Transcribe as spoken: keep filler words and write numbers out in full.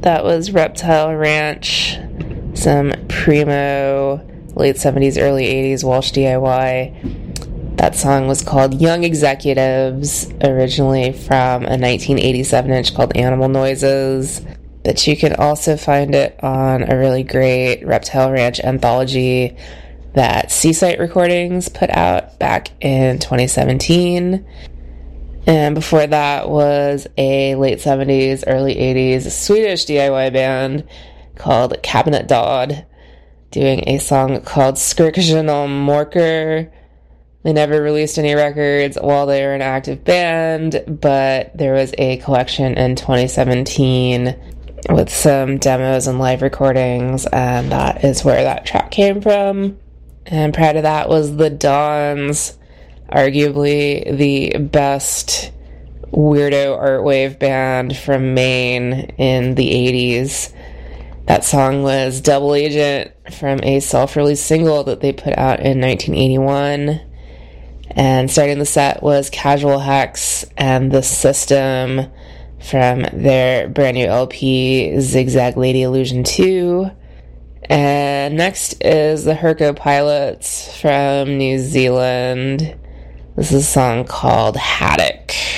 That was Reptile Ranch, some primo late seventies, early eighties Walsh D I Y. That song was called Young Executives, originally from a nineteen eighty-seven inch called Animal Noises. But you can also find it on a really great Reptile Ranch anthology that Seasite Recordings put out back in twenty seventeen. And before that was a late seventies, early eighties Swedish D I Y band called Cabinet Dodd, doing a song called Skirkgenom Morker. They never released any records while they were an active band, but there was a collection in twenty seventeen with some demos and live recordings, and that is where that track came from. And prior to that was The Dons, arguably the best weirdo art wave band from Maine in the eighties. That song was Double Agent from a self-released single that they put out in nineteen eighty-one. And starting the set was Casual Hex and The System from their brand new L P, Zigzag Lady Illusion two. And next is the Herco Pilots from New Zealand. This is a song called Haddock.